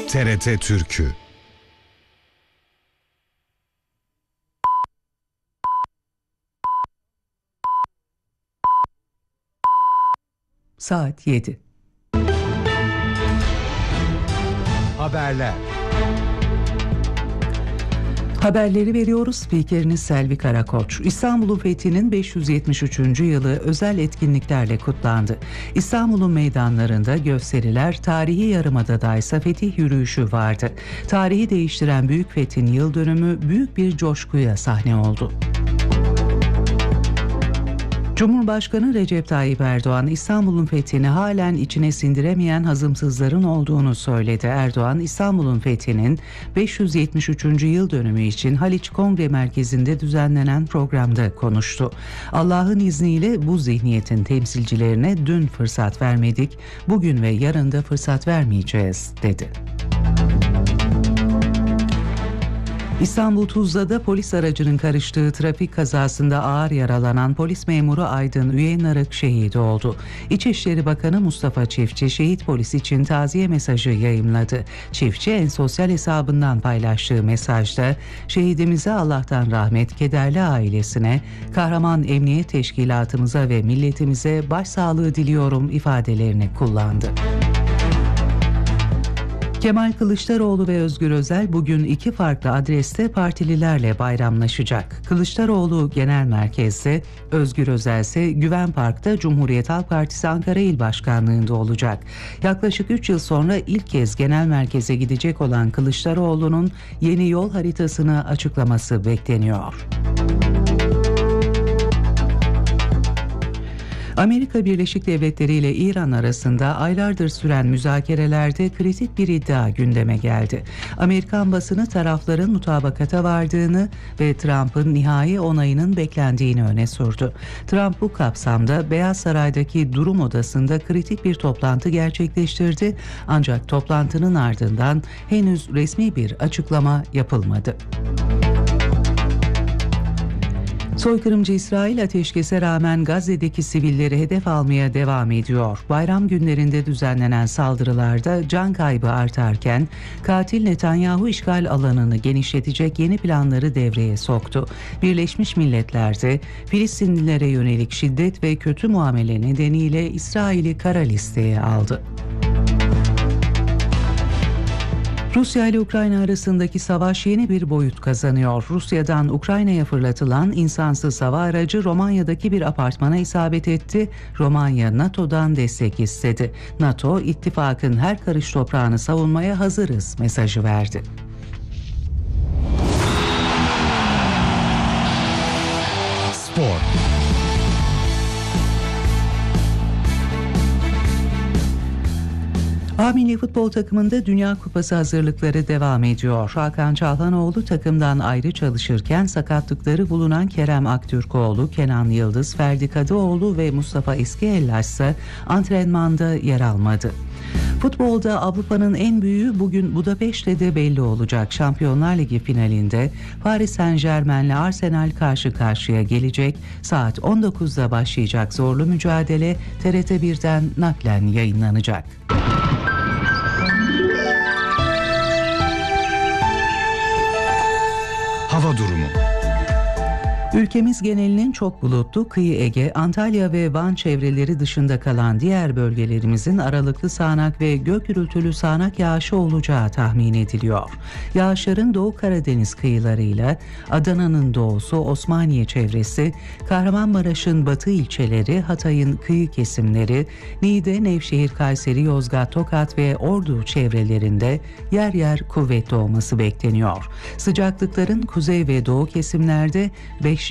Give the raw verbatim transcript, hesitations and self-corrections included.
T R T Türkü. Saat yedi. Haberler. Haberleri veriyoruz. Spikeriniz Selvi Karakoç. İstanbul'un fethinin beş yüz yetmiş üçüncü yılı özel etkinliklerle kutlandı. İstanbul'un meydanlarında gösteriler, tarihi Yarımada'da ise fetih yürüyüşü vardı. Tarihi değiştiren Büyük Fethin yıl dönümü büyük bir coşkuya sahne oldu. Cumhurbaşkanı Recep Tayyip Erdoğan, İstanbul'un fethini halen içine sindiremeyen hazımsızların olduğunu söyledi. Erdoğan, İstanbul'un fethinin beş yüz yetmiş üçüncü yıl dönümü için Haliç Kongre Merkezi'nde düzenlenen programda konuştu. Allah'ın izniyle bu zihniyetin temsilcilerine dün fırsat vermedik, bugün ve yarın da fırsat vermeyeceğiz, dedi. İstanbul Tuzla'da polis aracının karıştığı trafik kazasında ağır yaralanan polis memuru Aydın Üyenarık şehit oldu. İçişleri Bakanı Mustafa Çiftçi şehit polis için taziye mesajı yayımladı. Çiftçi en sosyal hesabından paylaştığı mesajda şehidimize Allah'tan rahmet, kederli ailesine, kahraman emniyet teşkilatımıza ve milletimize başsağlığı diliyorum ifadelerini kullandı. Kemal Kılıçdaroğlu ve Özgür Özel bugün iki farklı adreste partililerle bayramlaşacak. Kılıçdaroğlu Genel Merkez'de, Özgür Özel ise Güven Park'ta Cumhuriyet Halk Partisi Ankara İl Başkanlığı'nda olacak. Yaklaşık üç yıl sonra ilk kez genel merkeze gidecek olan Kılıçdaroğlu'nun yeni yol haritasını açıklaması bekleniyor. Amerika Birleşik Devletleri ile İran arasında aylardır süren müzakerelerde kritik bir iddia gündeme geldi. Amerikan basını tarafların mutabakata vardığını ve Trump'ın nihai onayının beklendiğini öne sürdü. Trump bu kapsamda Beyaz Saray'daki durum odasında kritik bir toplantı gerçekleştirdi, ancak toplantının ardından henüz resmi bir açıklama yapılmadı. Soykırımcı İsrail ateşkese rağmen Gazze'deki sivilleri hedef almaya devam ediyor. Bayram günlerinde düzenlenen saldırılarda can kaybı artarken katil Netanyahu işgal alanını genişletecek yeni planları devreye soktu. Birleşmiş Milletler'de Filistinlilere yönelik şiddet ve kötü muamele nedeniyle İsrail'i kara listeye aldı. Rusya ile Ukrayna arasındaki savaş yeni bir boyut kazanıyor. Rusya'dan Ukrayna'ya fırlatılan insansız hava aracı Romanya'daki bir apartmana isabet etti. Romanya NATO'dan destek istedi. NATO, ittifakın her karış toprağını savunmaya hazırız mesajı verdi. Spor. A Milli Futbol takımında Dünya Kupası hazırlıkları devam ediyor. Hakan Çalhanoğlu takımdan ayrı çalışırken sakatlıkları bulunan Kerem Aktürkoğlu, Kenan Yıldız, Ferdi Kadıoğlu ve Mustafa Eskiellas ise antrenmanda yer almadı. Futbolda Avrupa'nın en büyüğü bugün Budapeşte'de de belli olacak. Şampiyonlar Ligi finalinde Paris Saint-Germain'le Arsenal karşı karşıya gelecek. Saat on dokuzda başlayacak zorlu mücadele T R T birden naklen yayınlanacak. Hava durumu. Ülkemiz genelinin çok bulutlu, kıyı Ege, Antalya ve Van çevreleri dışında kalan diğer bölgelerimizin aralıklı sağanak ve gök gürültülü sağanak yağışı olacağı tahmin ediliyor. Yağışların Doğu Karadeniz kıyılarıyla Adana'nın doğusu, Osmaniye çevresi, Kahramanmaraş'ın batı ilçeleri, Hatay'ın kıyı kesimleri, Niğde, Nevşehir, Kayseri, Yozgat, Tokat ve Ordu çevrelerinde yer yer kuvvetli olması bekleniyor. Sıcaklıkların kuzey ve doğu kesimlerde beş